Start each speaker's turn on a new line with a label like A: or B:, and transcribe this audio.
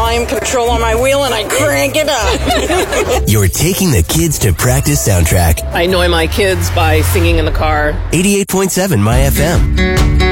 A: volume control on my wheel and I crank it up.
B: You're taking the kids to practice soundtrack.
C: I annoy my kids by singing in the car.
B: 88.7 My FM.